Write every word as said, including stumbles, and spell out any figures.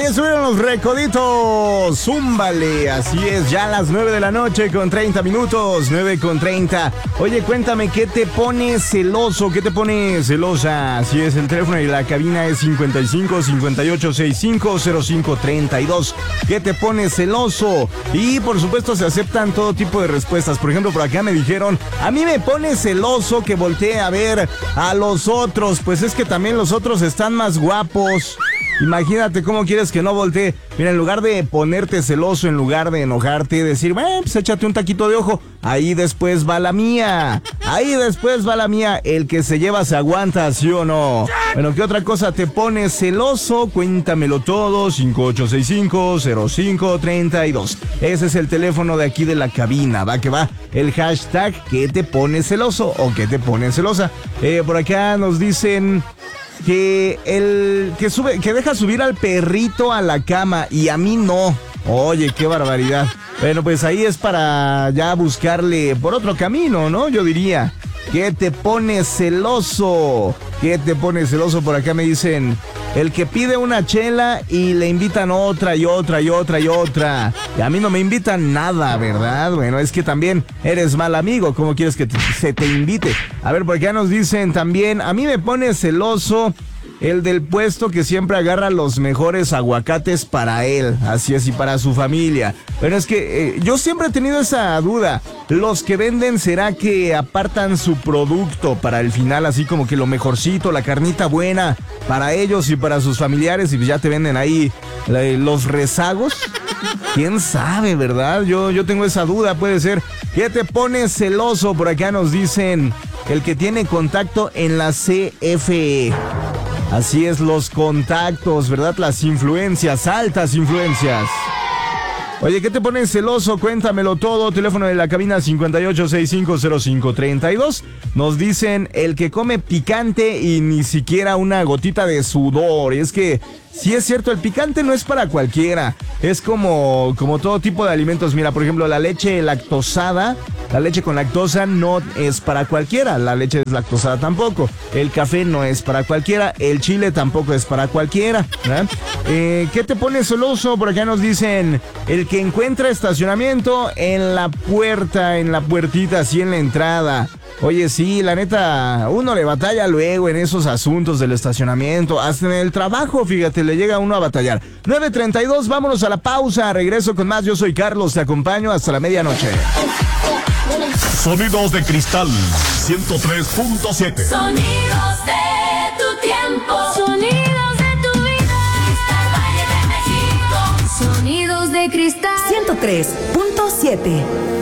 ya subieron los recoditos. Zúmbale, así es, ya a las nueve de la noche con treinta minutos, nueve con treinta. Oye, cuéntame, ¿qué te pone celoso? ¿Qué te pone celosa? Así es, el teléfono de la cabina es cincuenta y cinco, cincuenta y ocho, sesenta y cinco, cero cinco, treinta y dos. ¿Qué te pone celoso? Y por supuesto se aceptan todo tipo de respuestas. Por ejemplo, por acá me dijeron, a mí me pone celoso que voltee a ver a los otros. Pues es que también los otros están más guapos. Imagínate cómo quieres que no voltee. Mira, en lugar de ponerte celoso, en lugar de enojarte, decir, bueno, pues échate un taquito de ojo. Ahí después va la mía. Ahí después va la mía. El que se lleva se aguanta, ¿sí o no? Bueno, ¿qué otra cosa te pone celoso? Cuéntamelo todo. cinco ocho seis cinco, cero cinco, treinta y dos. Ese es el teléfono de aquí de la cabina. Va que va. El hashtag, ¿qué te pone celoso? O ¿qué te pone celosa? Eh, por acá nos dicen que el que sube, que deja subir al perrito a la cama y a mí no. Oye, qué barbaridad. Bueno, pues ahí es para ya buscarle por otro camino, ¿no? Yo diría, ¿qué te pone celoso? ¿Qué te pone celoso? Por acá me dicen, el que pide una chela y le invitan otra y otra y otra y otra. Y a mí no me invitan nada, ¿verdad? Bueno, es que también eres mal amigo. ¿Cómo quieres que te, se te invite? A ver, por acá nos dicen también, a mí me pone celoso el del puesto que siempre agarra los mejores aguacates para él, así es, y para su familia. Pero es que eh, yo siempre he tenido esa duda. Los que venden, ¿será que apartan su producto para el final, así como que lo mejorcito, la carnita buena para ellos y para sus familiares, y ya te venden ahí la, los rezagos? ¿Quién sabe, verdad? Yo, yo tengo esa duda, puede ser. ¿Qué te pone celoso? Por acá nos dicen, el que tiene contacto en la C F E. Así es, los contactos, ¿verdad? Las influencias, altas influencias. Oye, ¿qué te pone celoso? Cuéntamelo todo. Teléfono de la cabina cincuenta y ocho sesenta y cinco, cero cinco, treinta y dos. Nos dicen, el que come picante y ni siquiera una gotita de sudor. Y es que, sí es cierto, el picante no es para cualquiera. Es como, como todo tipo de alimentos. Mira, por ejemplo, la leche lactosada, la leche con lactosa no es para cualquiera. La leche deslactosada tampoco. El café no es para cualquiera. El chile tampoco es para cualquiera, ¿verdad? Eh, ¿Qué te pone celoso? Por acá nos dicen, el que encuentra estacionamiento en la puerta, en la puertita, así en la entrada. Oye, sí, la neta, uno le batalla luego en esos asuntos del estacionamiento, hasta en el trabajo, fíjate, le llega uno a batallar. nueve treinta y dos, vámonos a la pausa, regreso con más. Yo soy Carlos, te acompaño hasta la medianoche. Sonidos de Cristal ciento tres punto siete. Sonidos de tu tiempo. Sonidos de tu vida. Cristal Valle de México. Sonidos de Cristal ciento tres punto siete.